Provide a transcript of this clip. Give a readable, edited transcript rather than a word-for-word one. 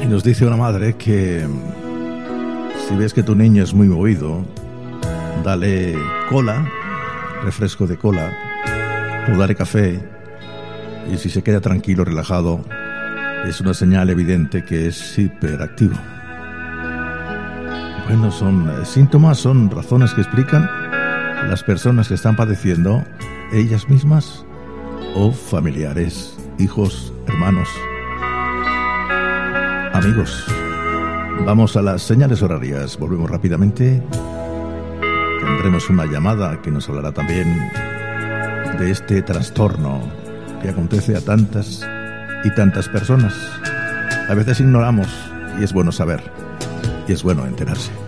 Y nos dice una madre que si ves que tu niño es muy movido, dale cola, refresco de cola, o dale café, y si se queda tranquilo, relajado, es una señal evidente que es hiperactivo. Bueno, son síntomas, son razones que explican las personas que están padeciendo, ellas mismas o familiares, hijos, hermanos, amigos. Vamos a las señales horarias, volvemos rápidamente. Tendremos una llamada que nos hablará también de este trastorno que acontece a tantas y tantas personas. A veces ignoramos y es bueno saber y es bueno enterarse.